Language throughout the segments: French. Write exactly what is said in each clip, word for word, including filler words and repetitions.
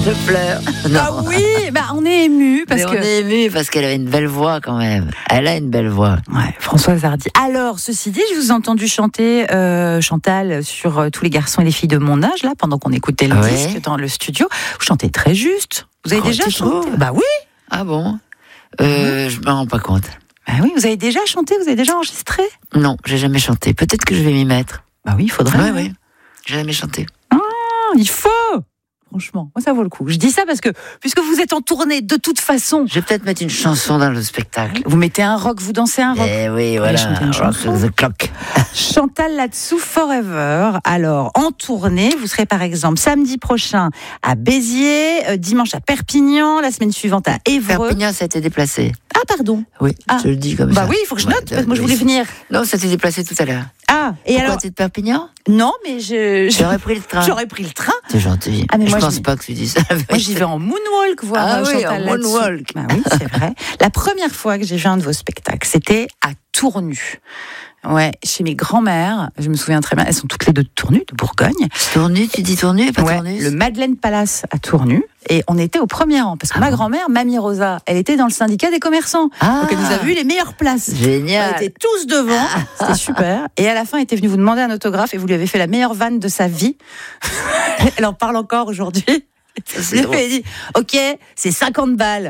Je pleure. Non. Ah oui, bah on est ému parce Mais que on est ému parce qu'elle avait une belle voix quand même. Elle a une belle voix. Ouais, Françoise Hardy. Alors, ceci dit, je vous ai entendu chanter euh, Chantal sur euh, tous les garçons et les filles de mon âge là pendant qu'on écoutait le Ouais. disque dans le studio. Vous chantez très juste. Vous avez Oh, déjà tu chanté? trouves Bah oui. Ah bon euh, Je me rends pas compte. Bah oui, vous avez déjà chanté, vous avez déjà enregistré? Non, j'ai jamais chanté. Peut-être que je vais m'y mettre. Bah oui, il faudrait. Ouais, ouais. J'ai jamais chanté. Ah, il faut. Franchement, moi ça vaut le coup. Je dis ça parce que puisque vous êtes en tournée de toute façon, Je vais peut-être mettre une chanson dans le spectacle. vous mettez un rock, vous dansez un rock. Eh oui, allez voilà. chanter une Rock chanson. the clock. Chantal là-dessous Forever. Alors, en tournée, vous serez par exemple samedi prochain à Béziers, euh, dimanche à Perpignan, la semaine suivante à Évreux. Perpignan, ça a été déplacé. Ah, pardon. Oui, Ah. je le dis comme Bah ça. oui, il faut que je Ouais, note, parce que moi je oui. voulais venir. Non, ça s'est déplacé tout à l'heure. Ah, et Pourquoi alors tu es de Perpignan non, mais je, je- J'aurais pris le train. j'aurais pris le train. C'est gentil. Ah, mais je moi, pense je- pas que tu dis ça. Moi, j'y vais en moonwalk voir Ah euh, oui, Chantal en là-dessous. moonwalk. Bah oui, c'est vrai. La première fois que j'ai vu un de vos spectacles, c'était à Tournu. Ouais, chez mes grands-mères, je me souviens très bien, elles sont toutes les deux de Tournu, de Bourgogne. Tournu, tu dis tournu et pas Ouais, tournu le Madeleine Palace à Tournu. Et on était au premier rang, parce que Ah ma bon grand-mère, Mamie Rosa, elle était dans le syndicat des commerçants. Ah. Donc elle nous a vu les meilleures places. Génial. On était tous devant, c'était super. Et à la fin, elle était venue vous demander un autographe et vous lui avez fait la meilleure vanne de sa vie. Elle en parle encore aujourd'hui. Ça, c'est Je lui drôle. ai dit, ok, c'est cinquante balles.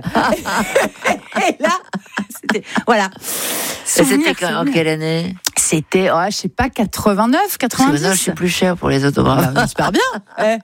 Et là, c'était, voilà. Et Souvenir, c'était quand- en souvenir. quelle année C'était, oh, je sais pas, quatre-vingt-neuf, Parce que quatre-vingt-dix. maintenant, je suis plus cher pour les Ah, autographes. bah, j'espère bien. Ouais.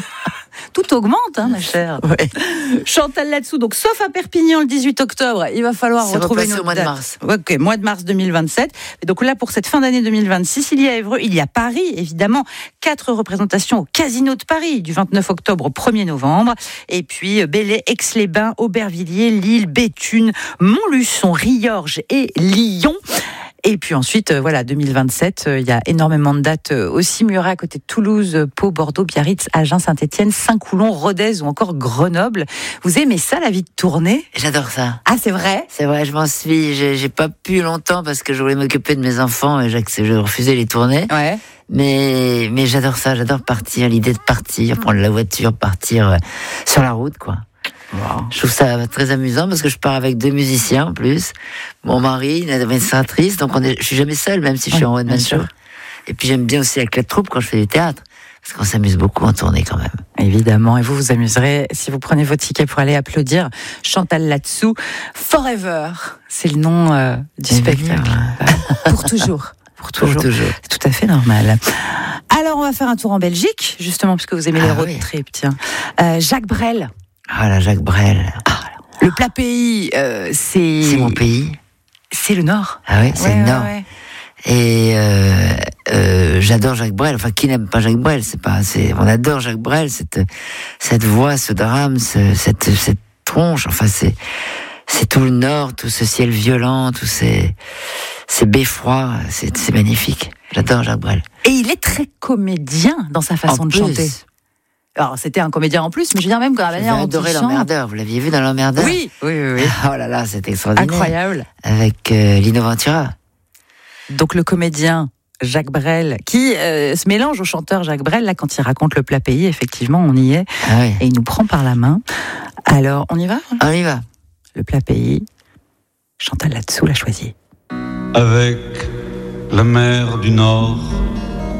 Tout augmente, hein, ma chère. Ouais. Chantal là-dessous, donc sauf à Perpignan le dix-huit octobre, il va falloir C'est retrouver replacé une au mois de date. mars. Ok, mois de mars deux mille vingt-sept. Et donc là, pour cette fin d'année deux mille vingt-six, il y a Évreux, il y a Paris, évidemment, quatre représentations au Casino de Paris, du vingt-neuf octobre au premier novembre. Et puis euh, Belley, Aix-les-Bains, Aubervilliers, Lille, Béthune, Montluçon, Riorges et Lyon. Et puis ensuite, euh, voilà, deux mille vingt-sept, euh, il y a énormément de dates euh, aussi Murat à côté de Toulouse, euh, Pau, Bordeaux, Biarritz, Agen, Saint-Étienne, Saint-Coulon, Rodez ou encore Grenoble. Vous aimez ça, la vie de tournée? J'adore ça. Ah, c'est vrai? C'est vrai, je m'en suis. J'ai, j'ai pas pu longtemps parce que je voulais m'occuper de mes enfants et j'ac- je refusais les tournées. Ouais. Mais, mais j'adore ça, j'adore partir, l'idée de partir, prendre la voiture, partir euh, sur la route, quoi. Je trouve ça très amusant parce que je pars avec deux musiciens en plus, mon mari, une administratrice, donc on est, je suis jamais seule, même si je suis Ouais, en one bien man sûr. show. Et puis j'aime bien aussi avec la troupe quand je fais du théâtre, parce qu'on s'amuse beaucoup en tournée quand même. Évidemment, et vous vous amuserez si vous prenez vos tickets pour aller applaudir Chantal là-dessous. Forever, c'est le nom euh, du Et spectacle. venir, Euh, Pour toujours. Pour Pour toujours. toujours. C'est tout à fait normal. Alors, on va faire un tour en Belgique, justement, puisque vous aimez les Ah road oui. trips. Tiens. Euh, Jacques Brel. Ah là, Jacques Brel, Le plat pays, euh, c'est. c'est mon pays. C'est le Nord. Ah oui, c'est Ouais, le ouais, Nord. ouais. Et euh, euh, j'adore Jacques Brel. Enfin, qui n'aime pas Jacques Brel? C'est pas. C'est. On adore Jacques Brel. Cette cette voix, ce drame, ce, cette cette tronche. Enfin, c'est c'est tout le Nord, tout ce ciel violent, tous ces ces beffrois. C'est c'est magnifique. J'adore Jacques Brel. Et il est très comédien dans sa façon En de plus, chanter. Alors, c'était un comédien en plus, mais je veux dire même que la J'ai manière dont il adoré chante. l'emmerdeur. Vous l'aviez vu dans l'emmerdeur? Oui, oui, oui, oui. Oh là là, c'était extraordinaire. Incroyable. Avec euh, Lino Ventura. Donc le comédien Jacques Brel, qui euh, se mélange au chanteur Jacques Brel, là, quand il raconte le plat pays, effectivement, on y est, Ah oui. et il nous prend par la main. Alors, on y va? On y va. Le plat pays, Chantal là-dessous l'a choisi. Avec la mer du Nord